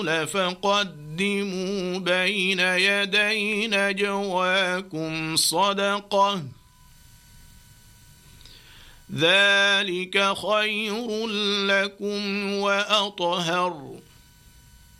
فقدموا بين يدي نجواكم صدقة ذلك خير لكم وأطهر